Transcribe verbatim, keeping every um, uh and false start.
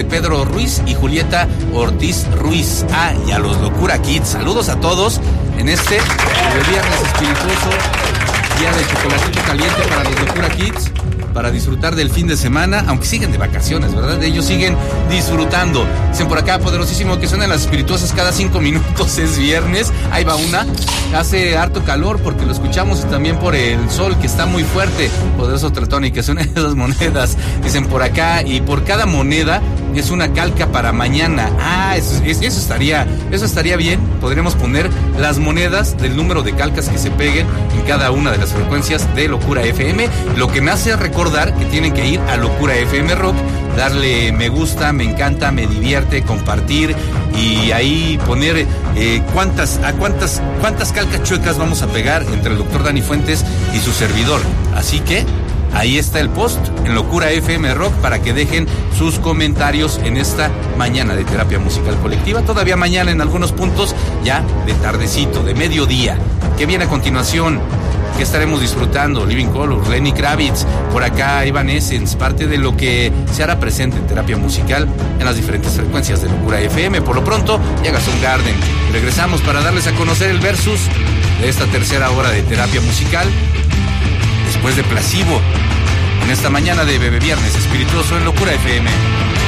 Pedro Ruiz y Julieta Ortiz Ruiz. Ah, y a los Locura Kids. Saludos a todos en este viernes espirituoso, día de chocolatito caliente para los Locura Kids, para disfrutar del fin de semana, aunque siguen de vacaciones, ¿verdad? Ellos siguen disfrutando. Dicen por acá, poderosísimo, que suenan las espirituosas cada cinco minutos, es viernes. Ahí va una. Hace harto calor porque lo escuchamos y también por el sol que está muy fuerte. Poderoso Tretón, y que suenan esas monedas. Dicen por acá, y por cada moneda es una calca para mañana. Ah, eso, eso estaría, eso estaría bien. Podríamos poner las monedas del número de calcas que se peguen en cada una de las frecuencias de Locura F M. Lo que me hace recordar que tienen que ir a Locura F M Rock, darle me gusta, me encanta, me divierte, compartir y ahí poner eh, cuántas, a cuántas, cuántas calcas chuecas vamos a pegar entre el doctor Dani Fuentes y su servidor. Así que ahí está el post en Locura F M Rock para que dejen sus comentarios en esta mañana de terapia musical colectiva. Todavía mañana en algunos puntos ya de tardecito, de mediodía. ¿Qué viene a continuación? ¿Qué estaremos disfrutando? Living Color, Lenny Kravitz, por acá Evanescence, parte de lo que se hará presente en terapia musical en las diferentes frecuencias de Locura F M. Por lo pronto, llega Soundgarden. Regresamos para darles a conocer el versus de esta tercera hora de terapia musical, después de Placebo, en esta mañana de Bebe Viernes espirituoso en Locura F M.